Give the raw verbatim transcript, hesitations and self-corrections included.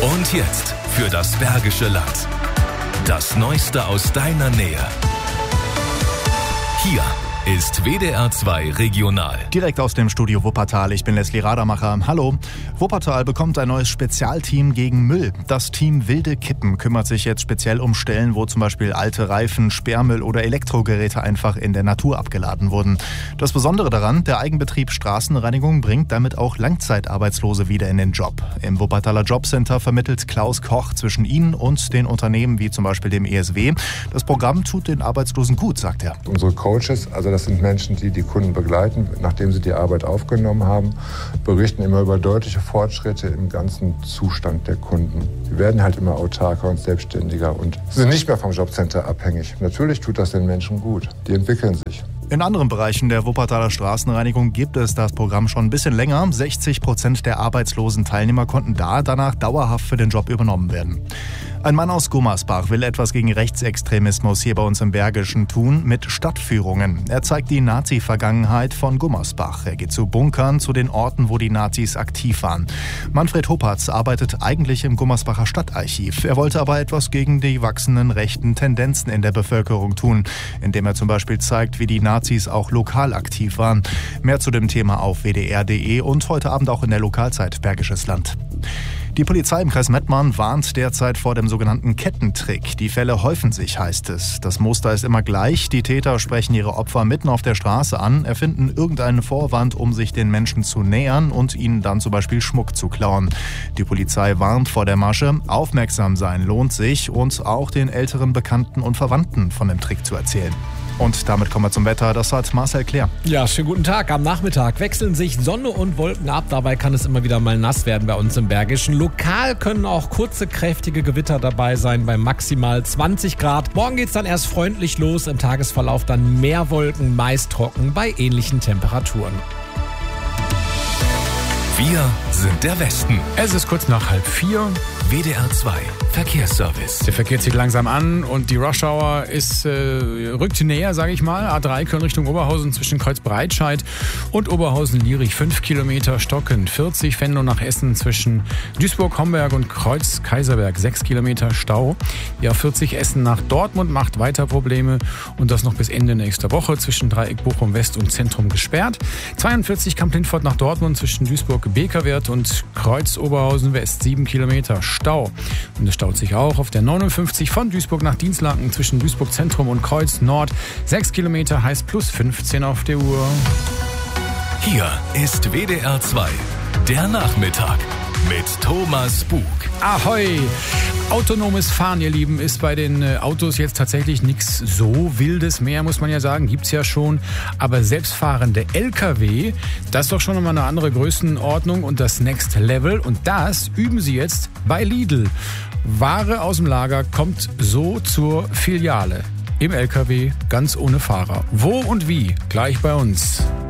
Und jetzt für das Bergische Land. Das Neueste aus deiner Nähe. Hier ist W D R zwei Regional. Direkt aus dem Studio Wuppertal. Ich bin Leslie Radermacher. Hallo. Wuppertal bekommt ein neues Spezialteam gegen Müll. Das Team Wilde Kippen kümmert sich jetzt speziell um Stellen, wo zum Beispiel alte Reifen, Sperrmüll oder Elektrogeräte einfach in der Natur abgeladen wurden. Das Besondere daran, der Eigenbetrieb Straßenreinigung bringt damit auch Langzeitarbeitslose wieder in den Job. Im Wuppertaler Jobcenter vermittelt Klaus Koch zwischen ihnen und den Unternehmen wie zum Beispiel dem E S W. Das Programm tut den Arbeitslosen gut, sagt er. Unsere Coaches, also das sind Menschen, die die Kunden begleiten, nachdem sie die Arbeit aufgenommen haben, berichten immer über deutliche Fortschritte im ganzen Zustand der Kunden. Die werden halt immer autarker und selbstständiger und sind nicht mehr vom Jobcenter abhängig. Natürlich tut das den Menschen gut. Die entwickeln sich. In anderen Bereichen der Wuppertaler Straßenreinigung gibt es das Programm schon ein bisschen länger. sechzig Prozent der arbeitslosen Teilnehmer konnten da danach dauerhaft für den Job übernommen werden. Ein Mann aus Gummersbach will etwas gegen Rechtsextremismus hier bei uns im Bergischen tun mit Stadtführungen. Er zeigt die Nazi-Vergangenheit von Gummersbach. Er geht zu Bunkern, zu den Orten, wo die Nazis aktiv waren. Manfred Hopatz arbeitet eigentlich im Gummersbacher Stadtarchiv. Er wollte aber etwas gegen die wachsenden rechten Tendenzen in der Bevölkerung tun, indem er zum Beispiel zeigt, wie die Nazis auch lokal aktiv waren. Mehr zu dem Thema auf w d r punkt d e und heute Abend auch in der Lokalzeit Bergisches Land. Die Polizei im Kreis Mettmann warnt derzeit vor dem sogenannten Kettentrick. Die Fälle häufen sich, heißt es. Das Muster ist immer gleich. Die Täter sprechen ihre Opfer mitten auf der Straße an, erfinden irgendeinen Vorwand, um sich den Menschen zu nähern und ihnen dann zum Beispiel Schmuck zu klauen. Die Polizei warnt vor der Masche. Aufmerksam sein lohnt sich und auch den älteren Bekannten und Verwandten von dem Trick zu erzählen. Und damit kommen wir zum Wetter. Das hat Marcel Claire. Ja, schönen guten Tag. Am Nachmittag wechseln sich Sonne und Wolken ab. Dabei kann es immer wieder mal nass werden bei uns im Bergischen. Lokal können auch kurze, kräftige Gewitter dabei sein bei maximal zwanzig Grad. Morgen geht es dann erst freundlich los. Im Tagesverlauf dann mehr Wolken, meist trocken bei ähnlichen Temperaturen. Wir sind der Westen. Es ist kurz nach halb vier. W D R zwei Verkehrsservice. Der Verkehr zieht langsam an und die Rush-Hour ist, äh, rückt näher, sage ich mal. A drei Köln Richtung Oberhausen zwischen Kreuzbreitscheid und Oberhausen-Lierich fünf Kilometer stockend. vierzig Venlo nach Essen zwischen Duisburg-Homberg und Kreuz-Kaiserberg sechs Kilometer Stau. Ja, vierzig Essen nach Dortmund macht weiter Probleme und das noch bis Ende nächster Woche zwischen Dreieck Bochum West und Zentrum gesperrt. zweiundvierzig Kamp-Lindfort nach Dortmund zwischen Duisburg-Bekerwert und Kreuz-Oberhausen West sieben Kilometer Stau. Und es staut sich auch auf der neunundfünfzig von Duisburg nach Dienstlaken zwischen Duisburg Zentrum und Kreuz Nord. sechs Kilometer heißt plus fünfzehn auf der Uhr. Hier ist W D R zwei, der Nachmittag mit Thomas Bug. Ahoi! Autonomes Fahren, ihr Lieben, ist bei den Autos jetzt tatsächlich nichts so Wildes mehr, muss man ja sagen. Gibt's ja schon. Aber selbstfahrende L K W, das ist doch schon mal eine andere Größenordnung und das Next Level. Und das üben sie jetzt bei Lidl. Ware aus dem Lager kommt so zur Filiale. Im L K W, ganz ohne Fahrer. Wo und wie? Gleich bei uns.